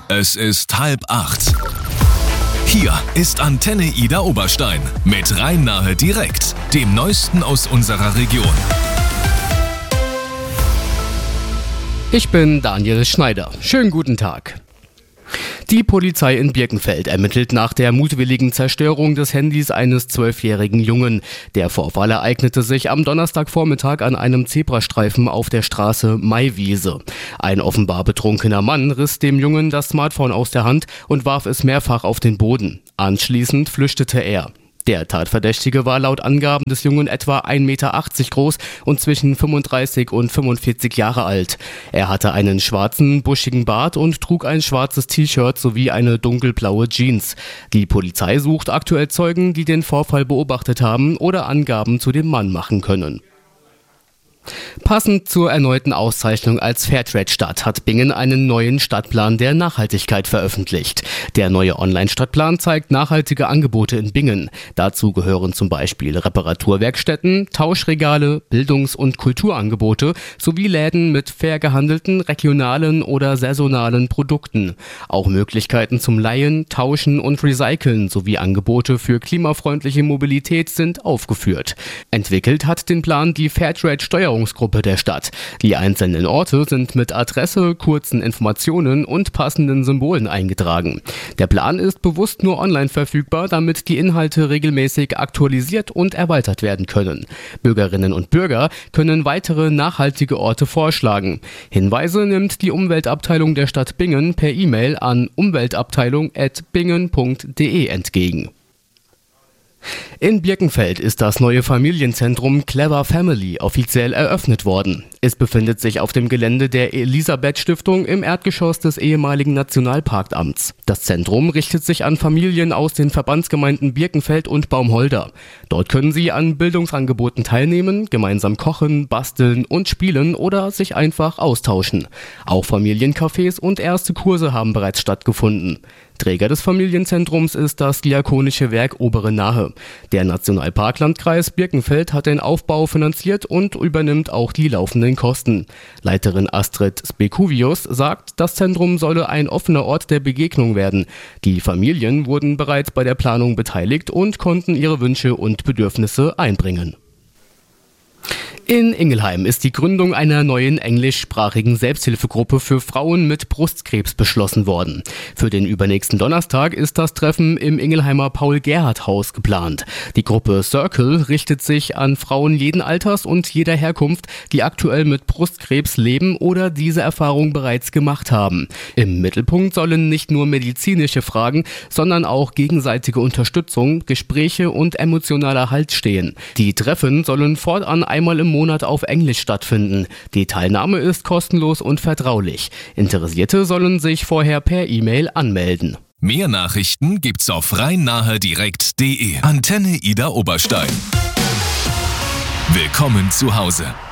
Es ist 7:30. Hier ist Antenne Ida Oberstein mit Rhein-Nahe direkt, dem Neuesten aus unserer Region. Ich bin Daniel Schneider. Schönen guten Tag. Die Polizei in Birkenfeld ermittelt nach der mutwilligen Zerstörung des Handys eines 12-jährigen Jungen. Der Vorfall ereignete sich am Donnerstagvormittag an einem Zebrastreifen auf der Straße Maiwiese. Ein offenbar betrunkener Mann riss dem Jungen das Smartphone aus der Hand und warf es mehrfach auf den Boden. Anschließend flüchtete er. Der Tatverdächtige war laut Angaben des Jungen etwa 1,80 Meter groß und zwischen 35 und 45 Jahre alt. Er hatte einen schwarzen, buschigen Bart und trug ein schwarzes T-Shirt sowie eine dunkelblaue Jeans. Die Polizei sucht aktuell Zeugen, die den Vorfall beobachtet haben oder Angaben zu dem Mann machen können. Passend zur erneuten Auszeichnung als Fairtrade-Stadt hat Bingen einen neuen Stadtplan der Nachhaltigkeit veröffentlicht. Der neue Online-Stadtplan zeigt nachhaltige Angebote in Bingen. Dazu gehören zum Beispiel Reparaturwerkstätten, Tauschregale, Bildungs- und Kulturangebote sowie Läden mit fair gehandelten, regionalen oder saisonalen Produkten. Auch Möglichkeiten zum Leihen, Tauschen und Recyceln sowie Angebote für klimafreundliche Mobilität sind aufgeführt. Entwickelt hat den Plan die Fairtrade-Steuerungsgruppe der Stadt. Die einzelnen Orte sind mit Adresse, kurzen Informationen und passenden Symbolen eingetragen. Der Plan ist bewusst nur online verfügbar, damit die Inhalte regelmäßig aktualisiert und erweitert werden können. Bürgerinnen und Bürger können weitere nachhaltige Orte vorschlagen. Hinweise nimmt die Umweltabteilung der Stadt Bingen per E-Mail an umweltabteilung@bingen.de entgegen. In Birkenfeld ist das neue Familienzentrum Clever Family offiziell eröffnet worden. Es befindet sich auf dem Gelände der Elisabeth-Stiftung im Erdgeschoss des ehemaligen Nationalparkamts. Das Zentrum richtet sich an Familien aus den Verbandsgemeinden Birkenfeld und Baumholder. Dort können sie an Bildungsangeboten teilnehmen, gemeinsam kochen, basteln und spielen oder sich einfach austauschen. Auch Familiencafés und erste Kurse haben bereits stattgefunden. Träger des Familienzentrums ist das Diakonische Werk Obere Nahe. Der Nationalparklandkreis Birkenfeld hat den Aufbau finanziert und übernimmt auch die laufenden Kosten. Leiterin Astrid Spekuvius sagt, das Zentrum solle ein offener Ort der Begegnung werden. Die Familien wurden bereits bei der Planung beteiligt und konnten ihre Wünsche und Bedürfnisse einbringen. In Ingelheim ist die Gründung einer neuen englischsprachigen Selbsthilfegruppe für Frauen mit Brustkrebs beschlossen worden. Für den übernächsten Donnerstag ist das Treffen im Ingelheimer Paul-Gerhardt-Haus geplant. Die Gruppe Circle richtet sich an Frauen jeden Alters und jeder Herkunft, die aktuell mit Brustkrebs leben oder diese Erfahrung bereits gemacht haben. Im Mittelpunkt sollen nicht nur medizinische Fragen, sondern auch gegenseitige Unterstützung, Gespräche und emotionaler Halt stehen. Die Treffen sollen fortan einmal im Monat auf Englisch stattfinden. Die Teilnahme ist kostenlos und vertraulich. Interessierte sollen sich vorher per E-Mail anmelden. Mehr Nachrichten gibt's auf rhein-nahe-direkt.de. Antenne Ida Oberstein. Willkommen zu Hause.